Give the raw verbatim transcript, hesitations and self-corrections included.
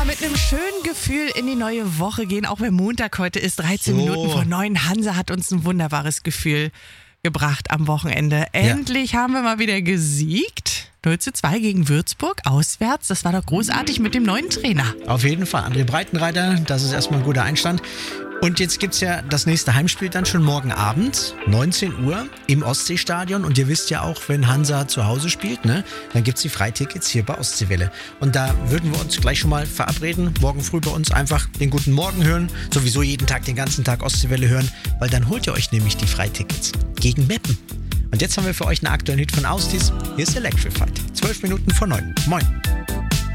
Aber mit einem schönen Gefühl in die neue Woche gehen, auch wenn Montag heute ist, dreizehn So. Minuten vor neun. Hansa hat uns ein wunderbares Gefühl gebracht am Wochenende. Endlich haben wir mal wieder gesiegt. null zu zwei gegen Würzburg, auswärts. Das war doch großartig mit dem neuen Trainer. Auf jeden Fall. André Breitenreiter, das ist erstmal ein guter Einstand. Und jetzt gibt es ja das nächste Heimspiel dann schon morgen Abend, neunzehn Uhr im Ostseestadion. Und ihr wisst ja auch, wenn Hansa zu Hause spielt, ne, dann gibt es die Freitickets hier bei Ostseewelle. Und da würden wir uns gleich schon mal verabreden, morgen früh bei uns einfach den guten Morgen hören, sowieso jeden Tag, den ganzen Tag Ostseewelle hören, weil dann holt ihr euch nämlich die Freitickets gegen Meppen. Und jetzt haben wir für euch einen aktuellen Hit von Austis. Hier ist Electrified. Zwölf Minuten vor neun. Moin.